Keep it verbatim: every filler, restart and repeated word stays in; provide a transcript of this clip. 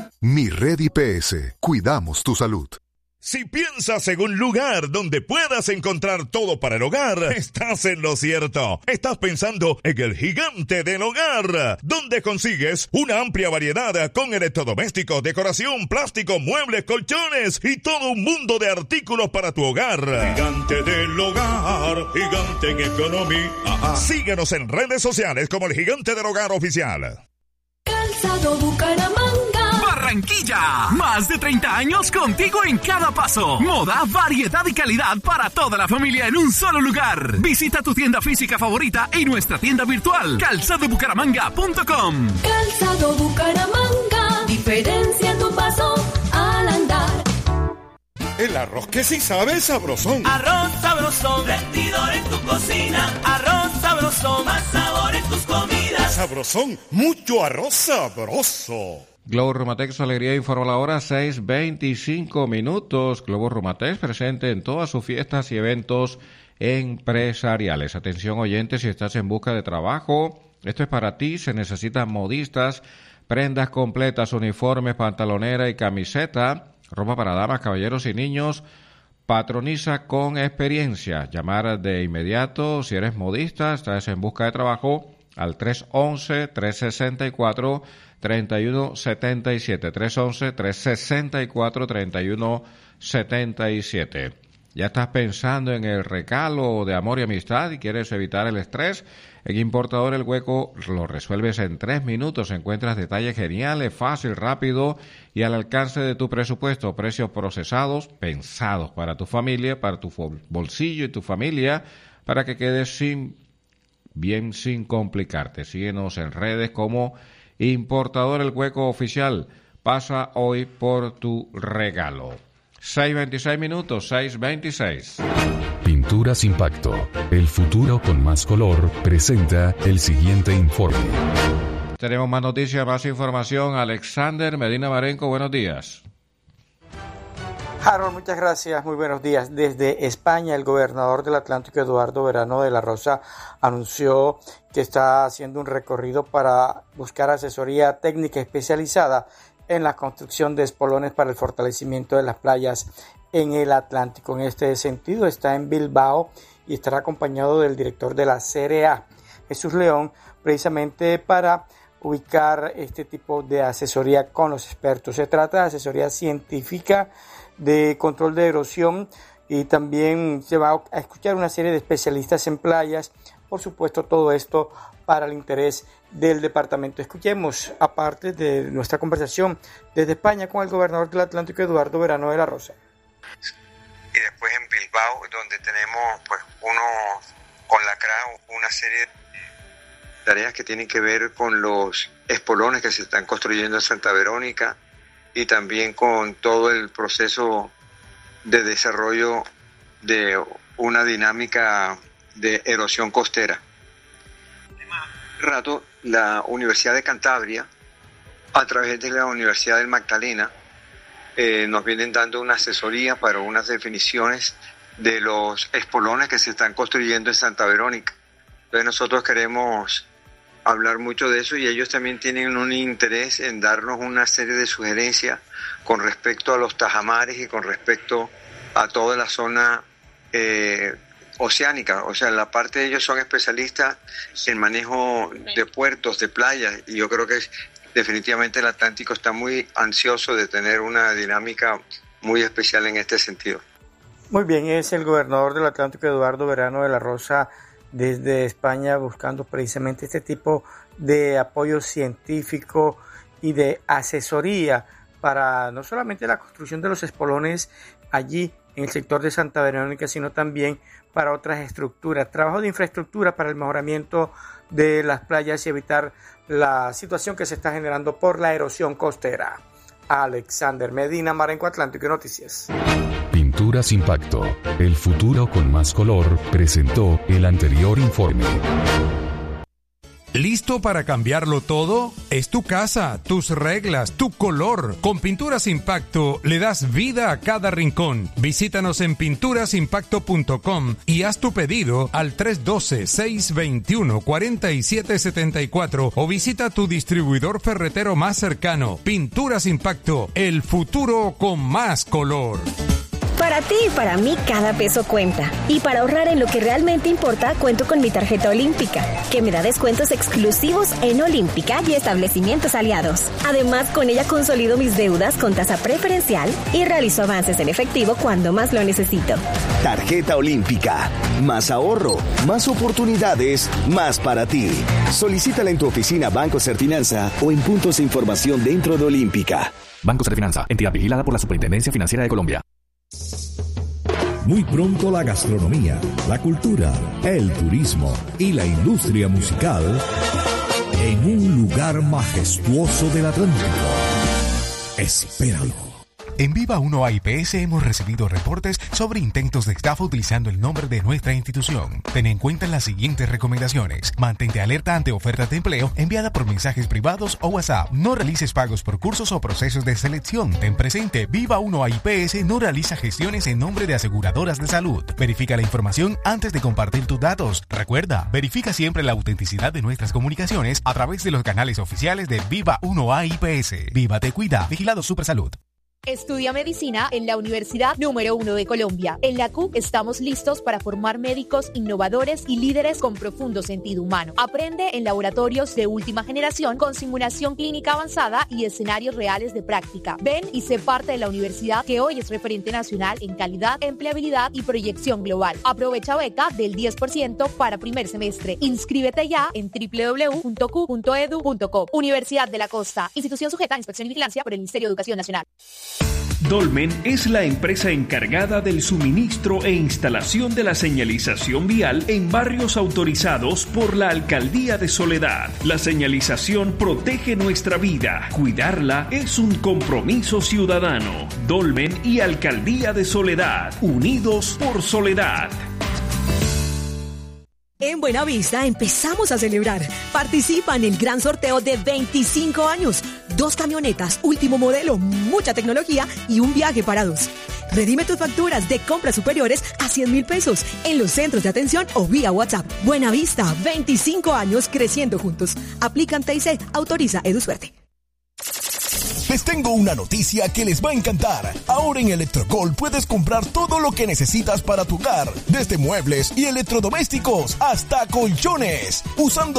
Mi Red I P S. Cuidamos tu salud. Si piensas en un lugar donde puedas encontrar todo para el hogar, estás en lo cierto. Estás pensando en el Gigante del Hogar, donde consigues una amplia variedad con electrodomésticos, decoración, plástico, muebles, colchones y todo un mundo de artículos para tu hogar. Gigante del Hogar, gigante en economía. Ajá. Síguenos en redes sociales como el Gigante del Hogar Oficial. Calzado Bucaramanga. Barranquilla, más de treinta años contigo en cada paso. Moda, variedad y calidad para toda la familia en un solo lugar. Visita tu tienda física favorita y nuestra tienda virtual, calzado bucaramanga punto com. Calzado Bucaramanga, diferencia tu paso al andar. El arroz que sí sabe sabrosón. Arroz sabrosón, rendidor en tu cocina. Arroz sabrosón, más sabor en tus comidas. Sabrosón, mucho arroz sabroso. Globo Rumatex, su alegría, informa la hora, seis veinticinco minutos. Globo Rumatex presente en todas sus fiestas y eventos empresariales. Atención oyentes, si estás en busca de trabajo, esto es para ti. Se necesitan modistas, prendas completas, uniformes, pantalonera y camiseta, ropa para damas, caballeros y niños. Patroniza con experiencia. Llamar de inmediato si eres modista, estás en busca de trabajo al tres once, tres sesenta y cuatro, treinta y uno setenta y siete, tres once, tres sesenta y cuatro, treinta y uno setenta y siete. ¿Ya estás pensando en el regalo de amor y amistad y quieres evitar el estrés? En Importador El Hueco lo resuelves en tres minutos. Encuentras detalles geniales, fácil, rápido y al alcance de tu presupuesto. Precios procesados, pensados para tu familia, para tu bolsillo y tu familia, para que quedes sin, bien sin complicarte. Síguenos en redes como Importador El Hueco Oficial. Pasa hoy por tu regalo. seis veintiséis minutos, seis veintiséis. Pinturas Impacto, el futuro con más color, presenta el siguiente informe. Tenemos más noticias, más información. Alexander Medina Marenco, buenos días. Harold, muchas gracias, muy buenos días. Desde España, el gobernador del Atlántico, Eduardo Verano de la Rosa, anunció que está haciendo un recorrido para buscar asesoría técnica especializada en la construcción de espolones para el fortalecimiento de las playas en el Atlántico. En este sentido, está en Bilbao y estará acompañado del director de la C R A, Jesús León, precisamente para ubicar este tipo de asesoría con los expertos. Se trata de asesoría científica de control de erosión y también se va a escuchar una serie de especialistas en playas. Por supuesto, todo esto para el interés del departamento. Escuchemos, aparte de nuestra conversación desde España con el gobernador del Atlántico, Eduardo Verano de la Rosa. Y después en Bilbao, donde tenemos pues uno con la C R A una serie de tareas que tienen que ver con los espolones que se están construyendo en Santa Verónica y también con todo el proceso de desarrollo de una dinámica de erosión costera. Rato, la Universidad de Cantabria, a través de la Universidad del Magdalena, eh, nos vienen dando una asesoría para unas definiciones de los espolones que se están construyendo en Santa Verónica. Entonces nosotros queremos hablar mucho de eso y ellos también tienen un interés en darnos una serie de sugerencias con respecto a los tajamares y con respecto a toda la zona eh, oceánica. O sea, en la parte de ellos son especialistas en manejo de puertos, de playas, y yo creo que es, definitivamente el Atlántico está muy ansioso de tener una dinámica muy especial en este sentido. Muy bien, es el gobernador del Atlántico, Eduardo Verano de la Rosa, desde España, buscando precisamente este tipo de apoyo científico y de asesoría para no solamente la construcción de los espolones allí en el sector de Santa Verónica, sino también para otras estructuras, trabajo de infraestructura para el mejoramiento de las playas y evitar la situación que se está generando por la erosión costera. Alexander Medina Marenco, Atlántico Noticias. Pinturas Impacto, el futuro con más color, presentó el anterior informe. ¿Listo para cambiarlo todo? Es tu casa, tus reglas, tu color. Con Pinturas Impacto le das vida a cada rincón. Visítanos en pinturas impacto punto com y haz tu pedido al tres uno dos, seis dos uno, cuatro siete siete cuatro o visita tu distribuidor ferretero más cercano. Pinturas Impacto, el futuro con más color. Para ti y para mí cada peso cuenta. Y para ahorrar en lo que realmente importa, cuento con mi tarjeta Olímpica, que me da descuentos exclusivos en Olímpica y establecimientos aliados. Además, con ella consolido mis deudas con tasa preferencial y realizo avances en efectivo cuando más lo necesito. Tarjeta Olímpica. Más ahorro, más oportunidades, más para ti. Solicítala en tu oficina Banco Serfinanza o en puntos de información dentro de Olímpica. Banco Serfinanza, entidad vigilada por la Superintendencia Financiera de Colombia. Muy pronto la gastronomía, la cultura, el turismo y la industria musical en un lugar majestuoso del Atlántico. Espéralo. En Viva uno A I P S hemos recibido reportes sobre intentos de estafa utilizando el nombre de nuestra institución. Ten en cuenta las siguientes recomendaciones. Mantente alerta ante ofertas de empleo enviadas por mensajes privados o WhatsApp. No realices pagos por cursos o procesos de selección. Ten presente, Viva uno A I P S no realiza gestiones en nombre de aseguradoras de salud. Verifica la información antes de compartir tus datos. Recuerda, verifica siempre la autenticidad de nuestras comunicaciones a través de los canales oficiales de Viva uno A I P S. Viva Te Cuida, Vigilado Supersalud. Estudia medicina en la Universidad número uno de Colombia. En la C U C estamos listos para formar médicos innovadores y líderes con profundo sentido humano. Aprende en laboratorios de última generación con simulación clínica avanzada y escenarios reales de práctica. Ven y sé parte de la universidad que hoy es referente nacional en calidad, empleabilidad y proyección global. Aprovecha beca del diez por ciento para primer semestre. Inscríbete ya en doble u doble u doble u punto cu punto e d u punto co. Universidad de la Costa. Institución sujeta a inspección y vigilancia por el Ministerio de Educación Nacional. Dolmen es la empresa encargada del suministro e instalación de la señalización vial en barrios autorizados por la Alcaldía de Soledad. La señalización protege nuestra vida. Cuidarla es un compromiso ciudadano. Dolmen y Alcaldía de Soledad, unidos por Soledad. En Buenavista empezamos a celebrar. Participa en el gran sorteo de veinticinco años. Dos camionetas, último modelo, mucha tecnología y un viaje para dos. Redime tus facturas de compras superiores a cien mil pesos en los centros de atención o vía WhatsApp. Buenavista, veinticinco años creciendo juntos. Aplican T I C, autoriza EduSuerte. Les tengo una noticia que les va a encantar. Ahora en Electrogol puedes comprar todo lo que necesitas para tu hogar, desde muebles y electrodomésticos hasta colchones, usando